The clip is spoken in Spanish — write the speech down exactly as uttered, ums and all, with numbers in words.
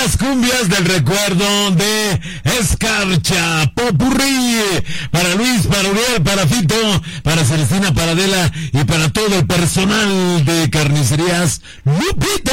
las cumbias del recuerdo de Escarcha Popurrí. Para Luis, para Uriel, para Fito, para Celestina, para Adela y para todo el personal de Carnicerías Lupita.